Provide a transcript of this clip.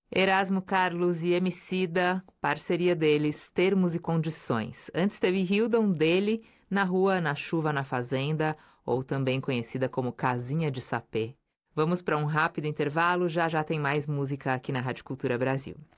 Erasmo Carlos e Emicida, parceria deles, Termos e Condições. Antes teve Hildon dele, Na Rua, na Chuva, na Fazenda, ou também conhecida como Casinha de Sapê. Vamos para um rápido intervalo, já já tem mais música aqui na Rádio Cultura Brasil.